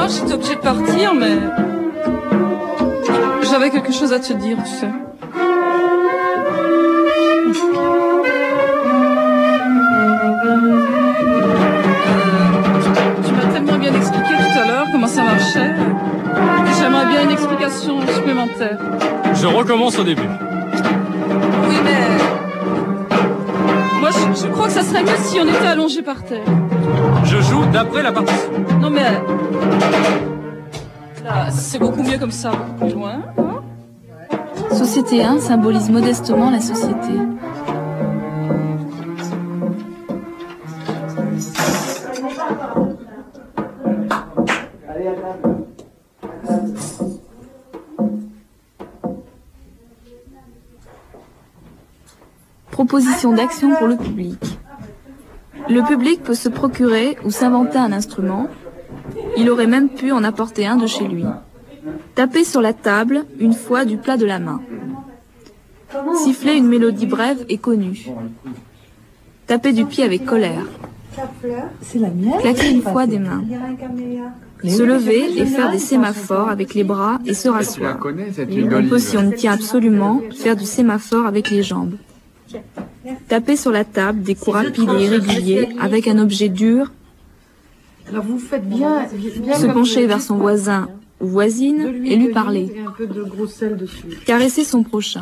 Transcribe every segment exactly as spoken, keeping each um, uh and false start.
j'étais obligée de partir, mais j'avais quelque chose à te dire, tu sais. Tu m'as tellement bien expliqué tout à l'heure comment ça marchait. J'aimerais bien une explication supplémentaire. Je recommence au début. Oui, mais... Moi, je, je crois que ça serait mieux si on était allongé par terre. Je joue d'après la partition. Non, mais... Là, c'est beaucoup mieux comme ça, beaucoup plus loin. Hein? Société un symbolise modestement la société. Proposition d'action pour le public. Le public peut se procurer ou s'inventer un instrument. Il aurait même pu en apporter un de chez lui. Taper sur la table une fois du plat de la main. Siffler une mélodie brève et connue. Taper du pied avec colère. Claquer une fois des mains. Se lever et faire des sémaphores avec les bras et se rasseoir. On peut, si on y tient absolument, faire du sémaphore avec les jambes. Taper sur la table des coups rapides et irréguliers avec un objet dur. Alors vous faites bien, bien se pencher vers son voisin ou voisine et lui parler. Caresser son prochain.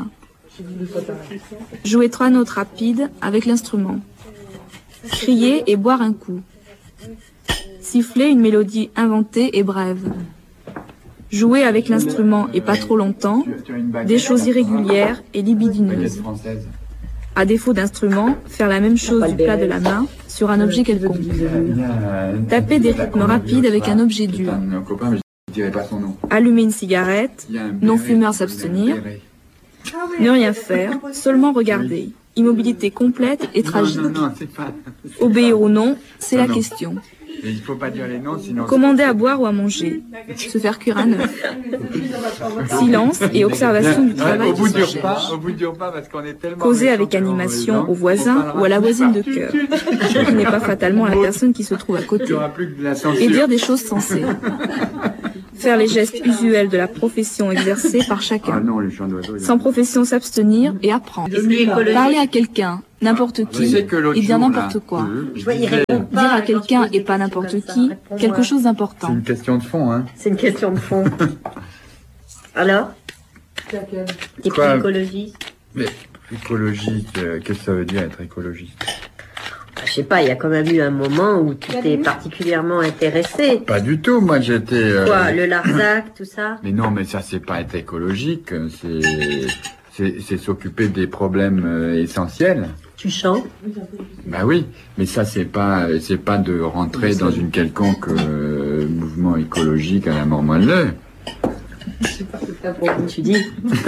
Jouer trois notes rapides avec l'instrument. Crier et boire un coup. Siffler une mélodie inventée et brève. Jouer avec l'instrument et pas trop longtemps. Des choses irrégulières et libidineuses. À défaut d'instrument, faire la même chose du plat de la main sur un objet quelconque. Taper des rythmes rapides avec un objet dur. Allumer une cigarette, non-fumeur s'abstenir. Ne rien faire, seulement regarder. Immobilité complète et tragique. Obéir ou non, c'est la question. Et il faut pas dire les noms, sinon... Commander à boire ou à manger. Se faire cuire un œuf. Silence et observation du travail qui se cherche. Causer avec animation au voisin ou à la voisine de cœur, qui n'est pas fatalement la personne qui se trouve à côté. Et dire des choses sensées. Faire les gestes usuels de la profession exercée par chacun. Sans profession s'abstenir et apprendre. Parler à quelqu'un, n'importe qui, et dire n'importe quoi. Dire à quelqu'un et pas n'importe qui, quelque chose d'important. C'est une question de fond, hein. C'est une question de fond. Alors? T'es plus écologiste? Mais écologiste, euh, qu'est-ce que ça veut dire être écologiste? Je sais pas, il y a quand même eu un moment où tu t'es particulièrement intéressé. Pas du tout, moi j'étais... Euh... Quoi, le Larzac, tout ça? Mais non, mais ça c'est pas être écologique, c'est c'est s'occuper des problèmes euh, essentiels. Tu chantes? Bah oui, mais ça c'est pas c'est pas de rentrer dans une quelconque euh, mouvement écologique à la mort moelleux. C'est pas ce que tu dis.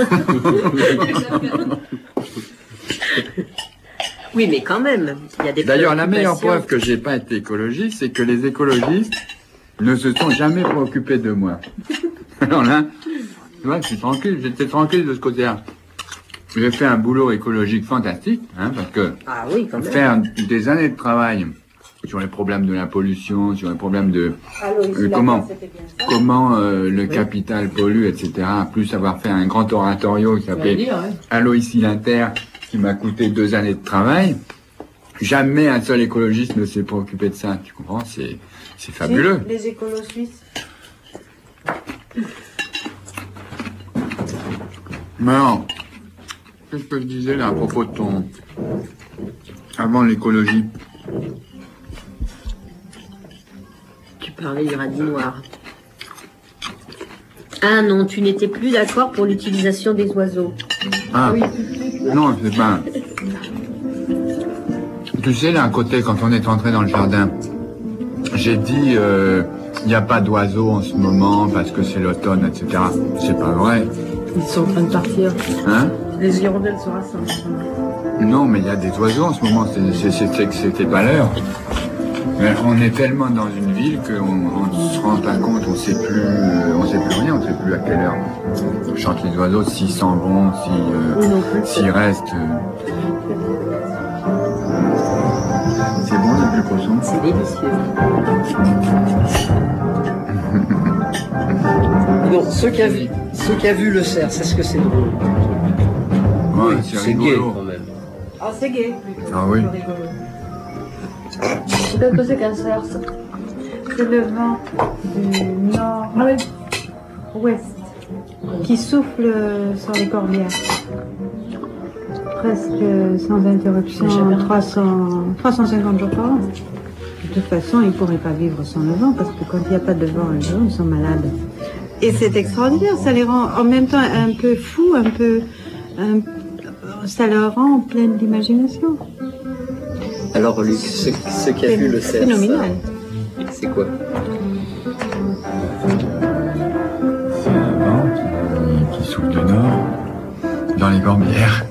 Oui, mais quand même, il y a des... D'ailleurs, la meilleure preuve que j'ai pas été écologiste, c'est que les écologistes ne se sont jamais préoccupés de moi. Alors là, tu vois, je suis tranquille, j'étais tranquille de ce côté-là. J'ai fait un boulot écologique fantastique, hein, parce que ah oui, quand même. Faire des années de travail sur les problèmes de la pollution, sur les problèmes de euh, comment comment euh, le capital pollue, et cetera. Plus avoir fait un grand oratorio qui s'appelait Aloïs Silinter, qui m'a coûté deux années de travail. Jamais un seul écologiste ne s'est préoccupé de ça. Tu comprends? C'est c'est fabuleux. Les écolos suisses. Mais alors, qu'est-ce que je disais là à propos de ton... Avant l'écologie? Tu parlais du radis noir. Ah non, tu n'étais plus d'accord pour l'utilisation des oiseaux. Ah, non, c'est pas... Tu sais, là, à côté, quand on est entré dans le jardin, j'ai dit, euh, il n'y a pas d'oiseaux en ce moment parce que c'est l'automne, et cetera. C'est pas vrai. Ils sont en train de partir. Hein? Les hirondelles se rassemblent. Non, mais il y a des oiseaux en ce moment, c'était que c'était pas l'heure. Mais on est tellement dans une ville qu'on ne se rend pas compte, on sait plus, on sait plus rien, on sait plus à quelle heure chantent les oiseaux, s'ils s'en vont, s'ils euh, restent. C'est bon les plus poissons? C'est délicieux. Bon, ceux qui a vu, ceux qui a vu le cerf, c'est ce que c'est drôle. Ouais, c'est C'est gay rigolo. quand même. Ah, c'est gay. Ah oui. Qu'est-ce que c'est qu'un cerf? C'est le vent du nord-ouest qui souffle sur les corbières. Presque sans interruption, trois cents, trois cent cinquante jours par an. De toute façon, ils ne pourraient pas vivre sans le vent, parce que quand il n'y a pas de vent, les gens ils sont malades. Et c'est extraordinaire, ça les rend en même temps un peu fous, un peu... un- ça leur rend pleine d'imagination. Alors Luc, ce, ce qui a vu le cerf, Phénoménal. ça, c'est quoi? C'est un vent qui, qui souffle du nord dans les corbières.